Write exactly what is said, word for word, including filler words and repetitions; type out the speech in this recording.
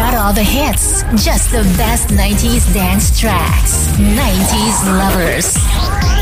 Not all the hits, just the best nineties dance tracks. nineties Lovers.